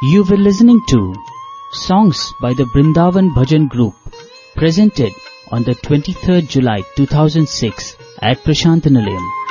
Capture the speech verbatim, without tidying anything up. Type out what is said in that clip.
You were listening to songs by the Brindavan Bhajan Group, presented on the twenty-third July two thousand six at Prashantanilayam.